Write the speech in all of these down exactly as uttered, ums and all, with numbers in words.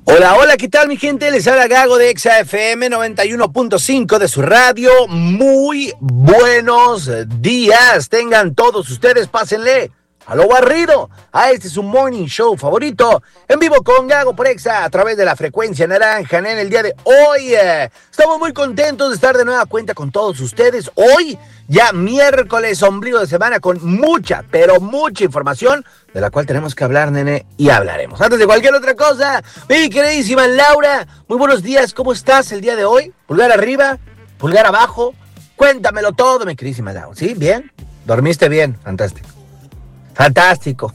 Hola, hola, ¿qué tal mi gente? Les habla Gago de Exa F M noventa y uno punto cinco de su radio. Muy buenos días. Tengan todos ustedes, pásenle a lo barrido, a este su morning show favorito, en vivo con Gago por Exa, a través de la frecuencia naranja. En el día de hoy, eh, estamos muy contentos de estar de nueva cuenta con todos ustedes. Hoy, ya miércoles, ombligo de semana, con mucha, pero mucha información, de la cual tenemos que hablar, nene, y hablaremos. Antes de cualquier otra cosa, mi queridísima Laura, muy buenos días, ¿cómo estás el día de hoy? Pulgar arriba, pulgar abajo, cuéntamelo todo, mi queridísima Laura, ¿sí? ¿Bien? ¿Dormiste bien? Fantástico. Fantástico.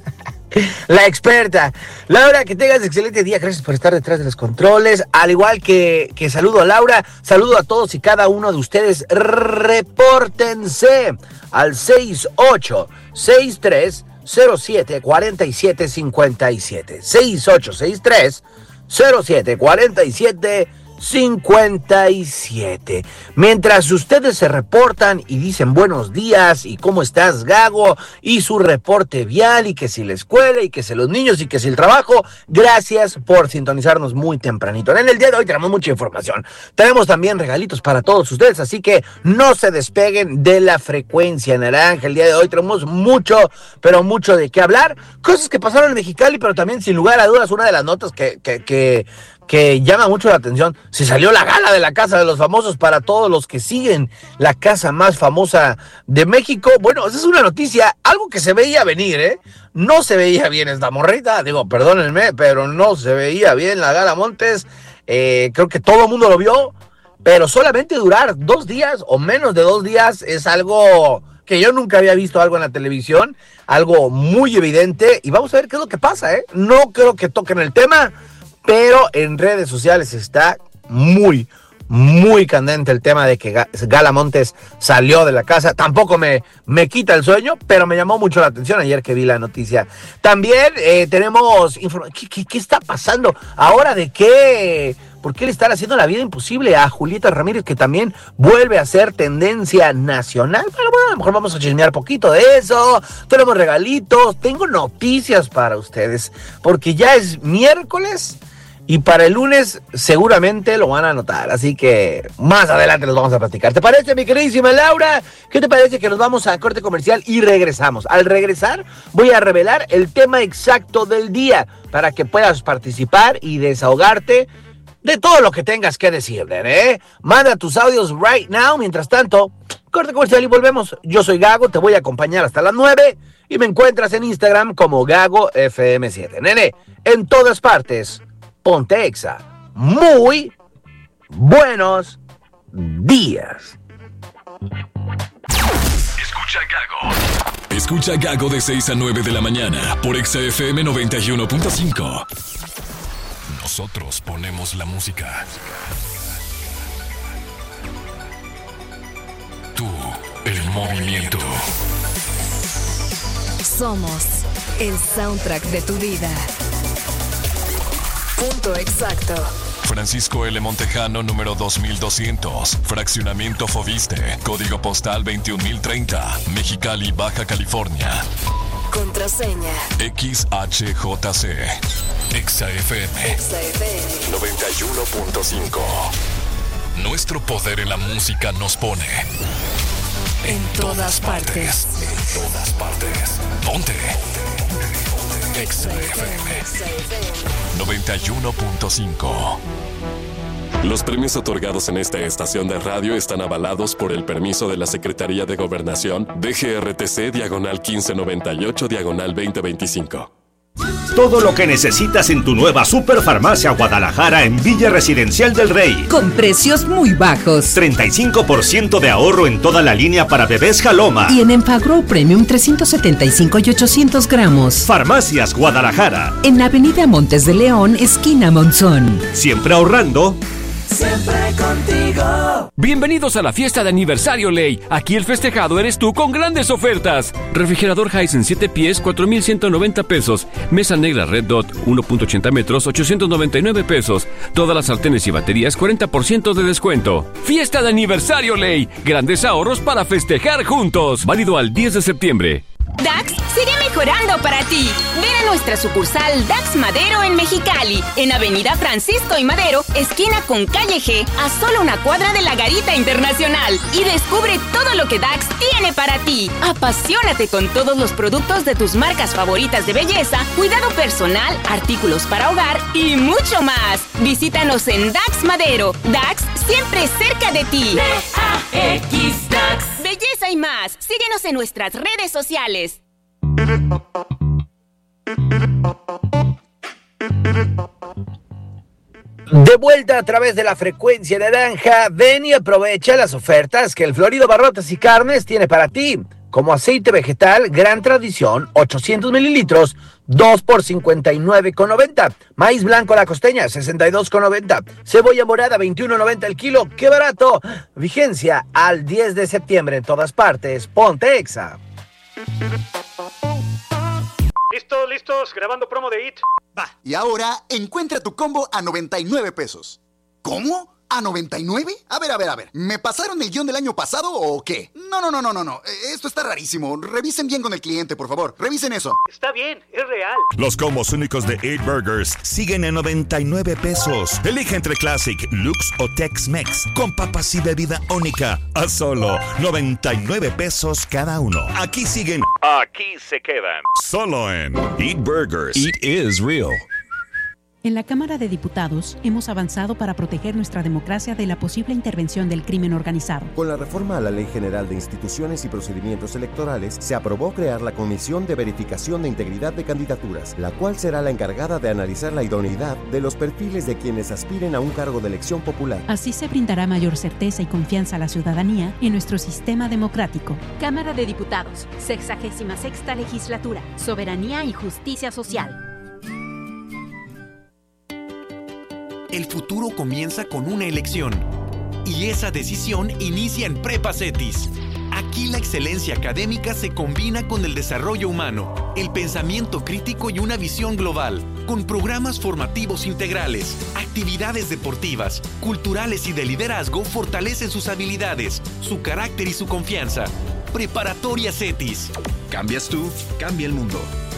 La experta. Laura, que tengas excelente día. Gracias por estar detrás de los controles. Al igual que, que saludo a Laura, saludo a todos y cada uno de ustedes. Repórtense al seis ocho seis tres cero siete cuatro siete cinco siete. seis ocho seis tres cero siete cuatro siete cincuenta y siete. Mientras ustedes se reportan y dicen buenos días y cómo estás, Gago, y su reporte vial, y que si la escuela, y que si los niños, y que si el trabajo, gracias por sintonizarnos muy tempranito. En el día de hoy tenemos mucha información. Tenemos también regalitos para todos ustedes, así que no se despeguen de la frecuencia naranja. El día de hoy tenemos mucho, pero mucho de qué hablar. Cosas que pasaron en Mexicali, pero también, sin lugar a dudas, una de las notas que, que, que que llama mucho la atención. Se salió la gala de la Casa de los Famosos para todos los que siguen la casa más famosa de México. Bueno, esa es una noticia, algo que se veía venir, ¿eh? No se veía bien esta morrita, digo, perdónenme, pero no se veía bien la Gala Montes. Eh, creo que todo el mundo lo vio, pero solamente durar dos días o menos de dos días es algo que yo nunca había visto algo en la televisión, algo muy evidente, y vamos a ver qué es lo que pasa, ¿eh? No creo que toquen el tema, pero en redes sociales está muy, muy candente el tema de que Gala Montes salió de la casa. Tampoco me, me quita el sueño, pero me llamó mucho la atención ayer que vi la noticia. También eh, tenemos... Inform- ¿Qué, qué, ¿Qué está pasando? ¿Ahora de qué? ¿Por qué le están haciendo la vida imposible a Julieta Ramírez, que también vuelve a ser tendencia nacional? Bueno, bueno, a lo mejor vamos a chismear poquito de eso. Tenemos regalitos, tengo noticias para ustedes, porque ya es miércoles y para el lunes seguramente lo van a notar. Así que más adelante los vamos a platicar. ¿Te parece, mi queridísima Laura? ¿Qué te parece que nos vamos a corte comercial y regresamos? Al regresar voy a revelar el tema exacto del día para que puedas participar y desahogarte de todo lo que tengas que decir, ¿eh? Manda tus audios right now. Mientras tanto, corte comercial y volvemos. Yo soy Gago, te voy a acompañar hasta las nueve y me encuentras en Instagram como Gago F M siete. Nene, en todas partes, ponte Exa. Muy buenos días. Escucha Gago. Escucha Gago de seis a nueve de la mañana por Exa F M noventa y uno punto cinco. Nosotros ponemos la música. Tú, el movimiento. Somos el soundtrack de tu vida. Punto exacto. Francisco L. Montejano, número dos mil doscientos. Fraccionamiento Foviste. Código postal veintiún mil treinta. Mexicali, Baja California. Contraseña X H J C. Exa F M Exa F M noventa y uno punto cinco. Nuestro poder en la música nos pone en, en todas, todas partes. partes. En todas partes. Ponte. Exa F M noventa y uno punto cinco. Los premios otorgados en esta estación de radio están avalados por el permiso de la Secretaría de Gobernación D G R T C diagonal quince noventa y ocho diagonal veinte veinticinco. Todo lo que necesitas en tu nueva Superfarmacia Guadalajara en Villa Residencial del Rey. Con precios muy bajos. treinta y cinco por ciento de ahorro en toda la línea para bebés Jaloma. Y en Enfagrow Premium trescientos setenta y cinco y ochocientos gramos. Farmacias Guadalajara. En Avenida Montes de León, esquina Monzón. Siempre ahorrando. Siempre contigo. Bienvenidos a la fiesta de aniversario Ley. Aquí el festejado eres tú con grandes ofertas. Refrigerador Hisense siete pies, cuatro mil ciento noventa pesos. Mesa negra Red Dot, uno punto ochenta metros, ochocientos noventa y nueve pesos. Todas las sartenes y baterías, cuarenta por ciento de descuento. Fiesta de aniversario Ley. Grandes ahorros para festejar juntos. Válido al diez de septiembre. Dax sigue mejorando para ti. Ven a nuestra sucursal Dax Madero en Mexicali, en Avenida Francisco y Madero, esquina con Calle G, a solo una cuadra de la Garita Internacional. Y descubre todo lo que Dax tiene para ti. Apasionate con todos los productos de tus marcas favoritas de belleza, cuidado personal, artículos para hogar y mucho más. Visítanos en Dax Madero. Dax, siempre cerca de ti. D A X Dax. Belleza y más. Síguenos en nuestras redes sociales. De vuelta a través de la frecuencia naranja, ven y aprovecha las ofertas que el Florido Barrotes y Carnes tiene para ti. Como aceite vegetal, Gran Tradición, ochocientos mililitros, dos por cincuenta y nueve con noventa. Maíz blanco La Costeña, sesenta y dos con noventa. Cebolla morada, veintiuno noventa el kilo. ¡Qué barato! Vigencia al diez de septiembre en todas partes. Ponte Exa. ¿Listos, listos? Grabando promo de It. Va. Y ahora, encuentra tu combo a noventa y nueve pesos. ¿Cómo? ¿A noventa y nueve? A ver, a ver, a ver. ¿Me pasaron el guión del año pasado o qué? No, no, no, no, no, no. Esto está rarísimo. Revisen bien con el cliente, por favor. Revisen eso. Está bien, es real. Los combos únicos de eight Burgers siguen en noventa y nueve pesos. Elige entre Classic, Lux o Tex-Mex con papas y bebida única a solo noventa y nueve pesos cada uno. Aquí siguen. Aquí se quedan. Solo en eight Burgers. It is real. En la Cámara de Diputados hemos avanzado para proteger nuestra democracia de la posible intervención del crimen organizado. Con la reforma a la Ley General de Instituciones y Procedimientos Electorales, se aprobó crear la Comisión de Verificación de Integridad de Candidaturas, la cual será la encargada de analizar la idoneidad de los perfiles de quienes aspiren a un cargo de elección popular. Así se brindará mayor certeza y confianza a la ciudadanía en nuestro sistema democrático. Cámara de Diputados, sexagésima sexta Legislatura, Soberanía y Justicia Social. El futuro comienza con una elección y esa decisión inicia en Prepa Cetis. Aquí la excelencia académica se combina con el desarrollo humano, el pensamiento crítico y una visión global, con programas formativos integrales, actividades deportivas, culturales y de liderazgo fortalecen sus habilidades, su carácter y su confianza. Preparatoria Cetis. Cambias tú, cambia el mundo.